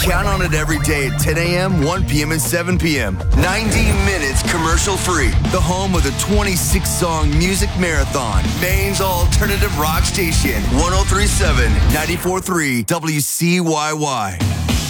Count on it every day at 10 a.m., 1 p.m., and 7 p.m. 90 minutes commercial-free. The home of the 26-song music marathon. Maine's alternative rock station. 103.7, 94.3 WCYY.